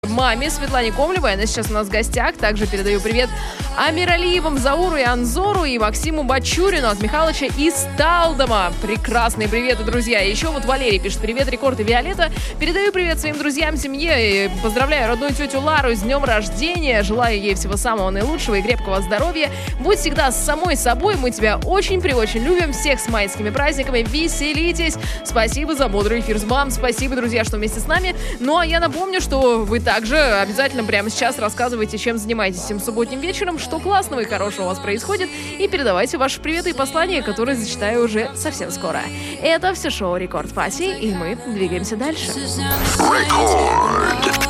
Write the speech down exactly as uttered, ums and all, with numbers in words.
маме Светлане Комлевой, она сейчас у нас в гостях. Также передаю привет Амиралиевым, Зауру и Анзору и Максиму Бачурину от Михалыча из Талдома. Прекрасные приветы, друзья. Еще вот Валерий пишет: привет, Рекорд и Виолетта. Передаю привет своим друзьям, семье. И поздравляю родную тетю Лару с днем рождения. Желаю ей всего самого наилучшего и крепкого здоровья. Будь всегда с самой собой. Мы тебя очень-преочень любим. Всех с майскими праздниками. Веселитесь. Спасибо за бодрый эфир. Вам спасибо, друзья, что вместе с нами. Ну, а я напомню, что вы также обязательно прямо сейчас рассказывайте, чем занимаетесь этим субботним вечером, что классного и хорошего у вас происходит, и передавайте ваши приветы и послания, которые зачитаю уже совсем скоро. Это все шоу Рекорд Пати, и мы двигаемся дальше. Рекорд.